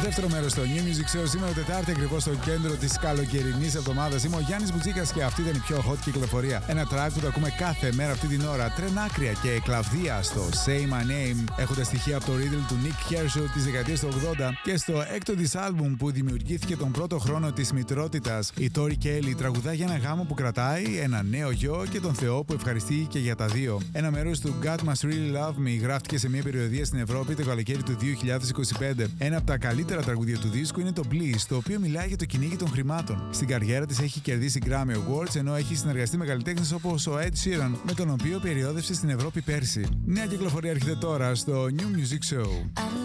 Δεύτερο μέρος στο New Music Show, σήμερα Τετάρτη, ακριβώς στο κέντρο της καλοκαιρινής εβδομάδας. Είμαι ο Γιάννης Μπουτζίκας και αυτή ήταν η πιο hot κυκλοφορία. Ένα track που το ακούμε κάθε μέρα αυτή την ώρα. Τρενάκρια και κλαβδία στο Say My Name. Έχοντα στοιχεία από το riddle του Nick Kershaw της δεκαετίας του 80 και στο έκτο της άλμπουμ που δημιουργήθηκε τον πρώτο χρόνο της μητρότητας. Η Tori Kelly τραγουδά για ένα γάμο που κρατάει, ένα νέο γιο και τον Θεό που ευχαριστεί και για τα δύο. Ένα μέρος του God Must Really Love Me γράφτηκε σε μια περιοδία στην Ευρώπη το καλοκαίρι του 2025. Ένα από τα καλύτερα τραγούδια του δίσκου είναι το Bliss, το οποίο μιλάει για το κυνήγι των χρημάτων. Στην καριέρα της έχει κερδίσει Grammy Awards, ενώ έχει συνεργαστεί με καλλιτέχνες όπως ο Ed Sheeran, με τον οποίο περιόδευσε στην Ευρώπη πέρσι. Νέα κυκλοφορία έρχεται τώρα στο New Music Show.